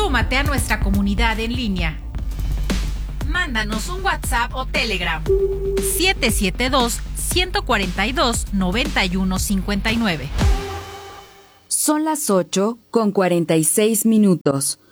Súmate a nuestra comunidad en línea. Mándanos un WhatsApp o Telegram 772-142-9159. Son las 8:46.